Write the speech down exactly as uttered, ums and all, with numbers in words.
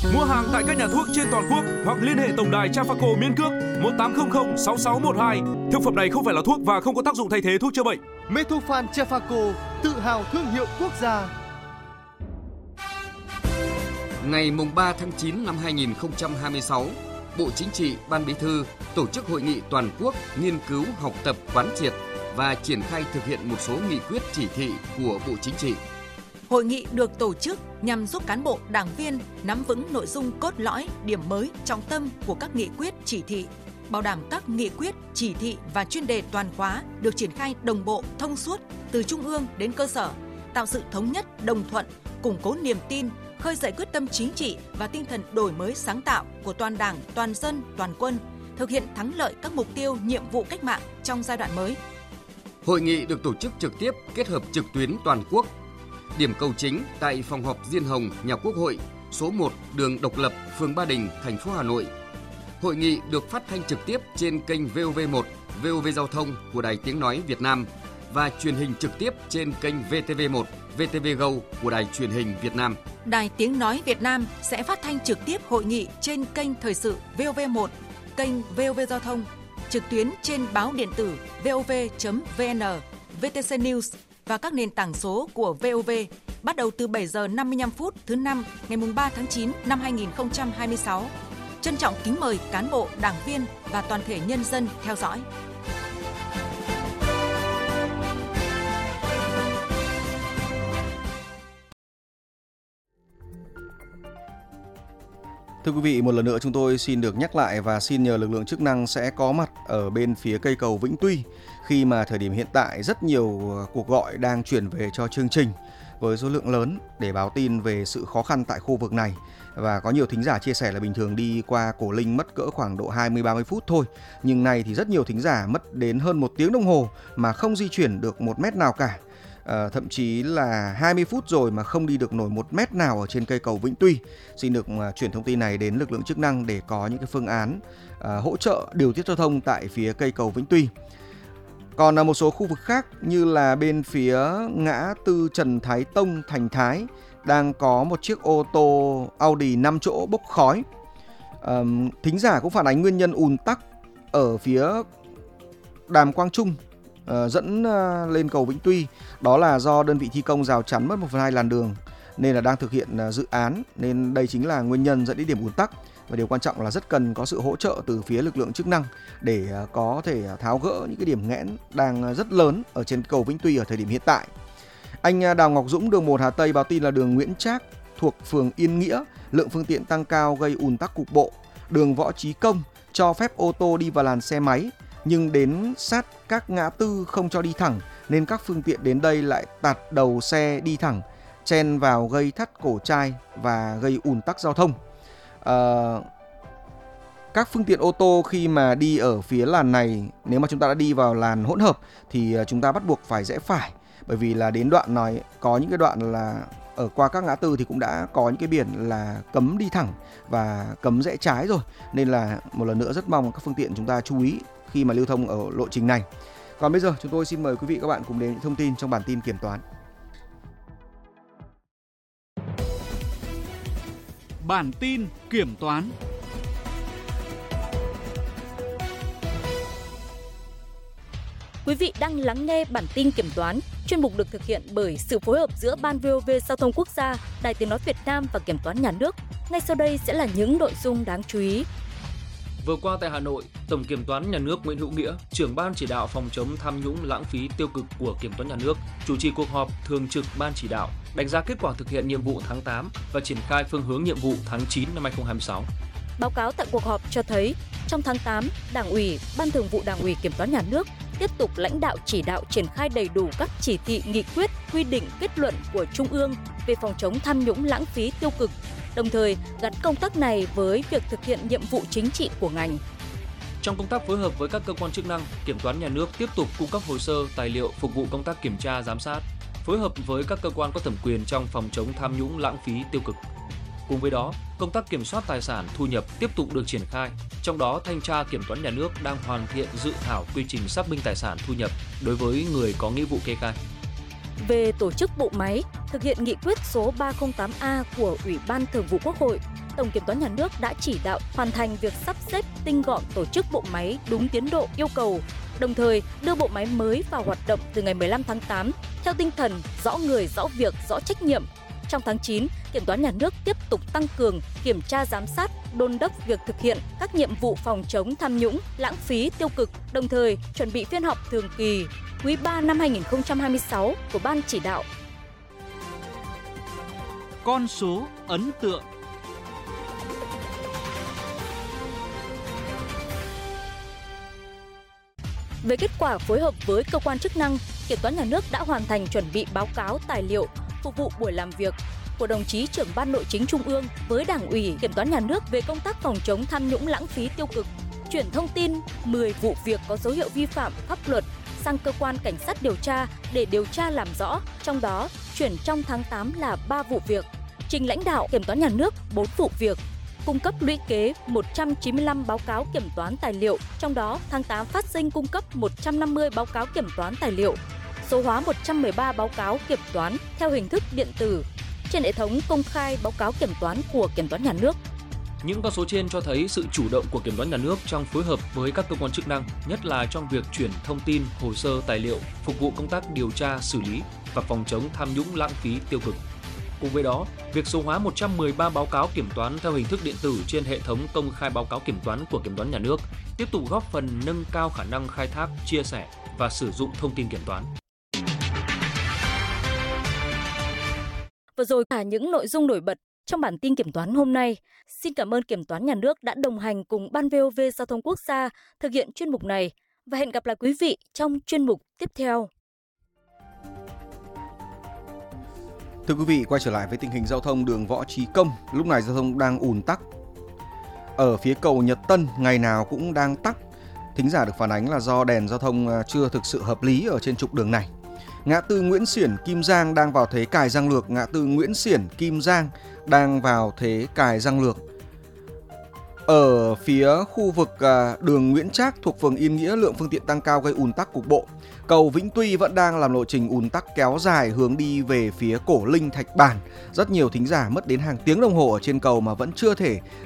Mua hàng tại các nhà thuốc trên toàn quốc hoặc liên hệ tổng đài Trafaco miễn cước một tám không không sáu sáu một hai. Thực phẩm này không phải là thuốc và không có tác dụng thay thế thuốc chữa bệnh. Metofan Trafaco, tự hào thương hiệu quốc gia. Ngày ba tháng chín năm hai nghìn không trăm hai mươi sáu, Bộ Chính trị, Ban Bí thư tổ chức hội nghị toàn quốc nghiên cứu, học tập, quán triệt và triển khai thực hiện một số nghị quyết chỉ thị của Bộ Chính trị. Hội nghị được tổ chức nhằm giúp cán bộ, đảng viên nắm vững nội dung cốt lõi, điểm mới, trọng tâm của các nghị quyết, chỉ thị, bảo đảm các nghị quyết, chỉ thị và chuyên đề toàn khóa được triển khai đồng bộ, thông suốt từ trung ương đến cơ sở, tạo sự thống nhất, đồng thuận, củng cố niềm tin, khơi dậy quyết tâm chính trị và tinh thần đổi mới sáng tạo của toàn Đảng, toàn dân, toàn quân, thực hiện thắng lợi các mục tiêu, nhiệm vụ cách mạng trong giai đoạn mới. Hội nghị được tổ chức trực tiếp, kết hợp trực tuyến toàn quốc. Điểm cầu chính tại phòng họp Diên Hồng, Nhà Quốc hội, số một, đường Độc Lập, phường Ba Đình, thành phố Hà Nội. Hội nghị được phát thanh trực tiếp trên kênh vê o vê một, vê o vê Giao thông của Đài Tiếng nói Việt Nam và truyền hình trực tiếp trên kênh vê tê vê một, vê tê vê Go của Đài Truyền hình Việt Nam. Đài Tiếng nói Việt Nam sẽ phát thanh trực tiếp hội nghị trên kênh Thời sự vê o vê một, kênh vê o vê Giao thông, trực tuyến trên báo điện tử vê o vê chấm vê en, vê tê xê News và các nền tảng số của vê o vê bắt đầu từ bảy giờ năm mươi lăm phút thứ năm ngày ba tháng chín năm hai nghìn không trăm hai mươi sáu. Trân trọng kính mời cán bộ, đảng viên và toàn thể nhân dân theo dõi. Thưa quý vị, một lần nữa chúng tôi xin được nhắc lại và xin nhờ lực lượng chức năng sẽ có mặt ở bên phía cây cầu Vĩnh Tuy khi mà thời điểm hiện tại rất nhiều cuộc gọi đang chuyển về cho chương trình với số lượng lớn để báo tin về sự khó khăn tại khu vực này. Và có nhiều thính giả chia sẻ là bình thường đi qua Cổ Linh mất cỡ khoảng độ hai mươi đến ba mươi phút thôi. Nhưng nay thì rất nhiều thính giả mất đến hơn một tiếng đồng hồ mà không di chuyển được một mét nào cả. À, thậm chí là hai mươi phút rồi mà không đi được nổi một mét nào ở trên cây cầu Vĩnh Tuy. Xin được uh, chuyển thông tin này đến lực lượng chức năng để có những cái phương án uh, hỗ trợ điều tiết giao thông tại phía cây cầu Vĩnh Tuy. Còn ở một số khu vực khác như là bên phía ngã tư Trần Thái Tông, Thành Thái đang có một chiếc ô tô Audi năm chỗ bốc khói. À, thính giả cũng phản ánh nguyên nhân ùn tắc ở phía Đàm Quang Trung Uh, dẫn uh, lên cầu Vĩnh Tuy, đó là do đơn vị thi công rào chắn mất một phần hai làn đường nên là đang thực hiện uh, dự án, nên đây chính là nguyên nhân dẫn đến điểm ùn tắc. Và điều quan trọng là rất cần có sự hỗ trợ từ phía lực lượng chức năng để uh, có thể uh, tháo gỡ những cái điểm nghẽn đang uh, rất lớn ở trên cầu Vĩnh Tuy ở thời điểm hiện tại. Anh uh, Đào Ngọc Dũng, đường một Hà Tây báo tin là đường Nguyễn Trác thuộc phường Yên Nghĩa, lượng phương tiện tăng cao gây ùn tắc cục bộ. Đường Võ Chí Công cho phép ô tô đi vào làn xe máy, nhưng đến sát các ngã tư không cho đi thẳng nên các phương tiện đến đây lại tạt đầu xe đi thẳng, chen vào gây thắt cổ trai và gây ùn tắc giao thông. À, các phương tiện ô tô khi mà đi ở phía làn này, nếu mà chúng ta đã đi vào làn hỗn hợp thì chúng ta bắt buộc phải rẽ phải, bởi vì là đến đoạn này có những cái đoạn là ở qua các ngã tư thì cũng đã có những cái biển là cấm đi thẳng và cấm rẽ trái rồi, nên là một lần nữa rất mong các phương tiện chúng ta chú ý khi mà lưu thông ở lộ trình này. Còn bây giờ chúng tôi xin mời quý vị các bạn cùng đến những thông tin trong bản tin kiểm toán. Bản tin kiểm toán. Quý vị đang lắng nghe bản tin kiểm toán, chuyên mục được thực hiện bởi sự phối hợp giữa Ban vê o vê Giao thông Quốc gia, Đài Tiếng nói Việt Nam và Kiểm toán Nhà nước. Ngay sau đây sẽ là những nội dung đáng chú ý. Vừa qua tại Hà Nội, Tổng Kiểm toán Nhà nước Nguyễn Hữu Nghĩa, trưởng Ban chỉ đạo phòng chống tham nhũng lãng phí tiêu cực của Kiểm toán Nhà nước, chủ trì cuộc họp thường trực Ban chỉ đạo, đánh giá kết quả thực hiện nhiệm vụ tháng tám và triển khai phương hướng nhiệm vụ tháng chín năm hai nghìn không trăm hai mươi sáu. Báo cáo tại cuộc họp cho thấy, trong tháng tám, Đảng ủy, Ban Thường vụ Đảng ủy Kiểm toán Nhà nước tiếp tục lãnh đạo chỉ đạo triển khai đầy đủ các chỉ thị, nghị quyết, quy định, kết luận của Trung ương về phòng chống tham nhũng lãng phí tiêu cực, đồng thời gắn công tác này với việc thực hiện nhiệm vụ chính trị của ngành. Trong công tác phối hợp với các cơ quan chức năng, Kiểm toán Nhà nước tiếp tục cung cấp hồ sơ, tài liệu phục vụ công tác kiểm tra, giám sát, phối hợp với các cơ quan có thẩm quyền trong phòng chống tham nhũng lãng phí tiêu cực. Cùng với đó, công tác kiểm soát tài sản thu nhập tiếp tục được triển khai, trong đó Thanh tra Kiểm toán Nhà nước đang hoàn thiện dự thảo quy trình xác minh tài sản thu nhập đối với người có nghĩa vụ kê khai. Về tổ chức bộ máy, thực hiện nghị quyết số ba không tám A của Ủy ban Thường vụ Quốc hội, Tổng Kiểm toán Nhà nước đã chỉ đạo hoàn thành việc sắp xếp tinh gọn tổ chức bộ máy đúng tiến độ yêu cầu, đồng thời đưa bộ máy mới vào hoạt động từ ngày mười lăm tháng tám theo tinh thần rõ người, rõ việc, rõ trách nhiệm. Trong tháng chín, Kiểm toán Nhà nước tiếp tục tăng cường kiểm tra giám sát, đôn đốc việc thực hiện các nhiệm vụ phòng chống tham nhũng, lãng phí, tiêu cực, đồng thời chuẩn bị phiên họp thường kỳ quý ba năm hai nghìn không trăm hai mươi sáu của Ban chỉ đạo. Con số ấn tượng. Về kết quả phối hợp với cơ quan chức năng, Kiểm toán Nhà nước đã hoàn thành chuẩn bị báo cáo tài liệu phục vụ buổi làm việc của đồng chí trưởng Ban Nội chính Trung ương với Đảng ủy Kiểm toán Nhà nước về công tác phòng chống tham nhũng lãng phí tiêu cực, chuyển thông tin mười vụ việc có dấu hiệu vi phạm pháp luật sang cơ quan cảnh sát điều tra để điều tra làm rõ, trong đó chuyển trong tháng tám là ba vụ việc, trình lãnh đạo Kiểm toán Nhà nước bốn vụ việc, cung cấp lũy kế một trăm chín mươi lăm báo cáo kiểm toán tài liệu, trong đó tháng tám phát sinh cung cấp một trăm năm mươi báo cáo kiểm toán tài liệu, số hóa một trăm mười ba báo cáo kiểm toán theo hình thức điện tử trên hệ thống công khai báo cáo kiểm toán của Kiểm toán Nhà nước. Những con số trên cho thấy sự chủ động của Kiểm toán Nhà nước trong phối hợp với các cơ quan chức năng, nhất là trong việc chuyển thông tin, hồ sơ, tài liệu phục vụ công tác điều tra, xử lý và phòng chống tham nhũng lãng phí tiêu cực. Cùng với đó, việc số hóa một trăm mười ba báo cáo kiểm toán theo hình thức điện tử trên hệ thống công khai báo cáo kiểm toán của Kiểm toán Nhà nước tiếp tục góp phần nâng cao khả năng khai thác, chia sẻ và sử dụng thông tin kiểm toán. Vừa rồi là những nội dung nổi bật trong bản tin kiểm toán hôm nay. Xin cảm ơn Kiểm toán Nhà nước đã đồng hành cùng Ban vê o vê Giao thông Quốc gia thực hiện chuyên mục này và hẹn gặp lại quý vị trong chuyên mục tiếp theo. Thưa quý vị, quay trở lại với tình hình giao thông đường Võ Trí Công. Lúc này giao thông đang ùn tắc. Ở phía cầu Nhật Tân ngày nào cũng đang tắc. Thính giả được phản ánh là do đèn giao thông chưa thực sự hợp lý ở trên trục đường này. Ngã tư Nguyễn Xiển Kim Giang đang vào thế cài răng lược. Ngã tư Nguyễn Xiển Kim Giang đang vào thế cài răng lược. Ở phía khu vực đường Nguyễn Trác thuộc phường Yên Nghĩa, lượng phương tiện tăng cao gây ùn tắc cục bộ. Cầu Vĩnh Tuy vẫn đang làm lộ trình ùn tắc kéo dài hướng đi về phía Cổ Linh, Thạch Bản. Rất nhiều thính giả mất đến hàng tiếng đồng hồ ở trên cầu mà vẫn chưa thể